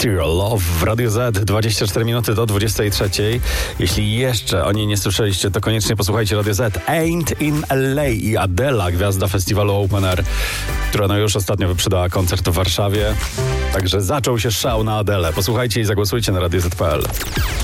Still Love w Radio Z, 24 minuty do 23. Jeśli jeszcze o niej nie słyszeliście, to koniecznie posłuchajcie Radio Z. Ain't in LA i Adela, gwiazda festiwalu Open Air, która już ostatnio wyprzedała koncert w Warszawie. Także zaczął się szał na Adelę. Posłuchajcie i zagłosujcie na radioz.pl.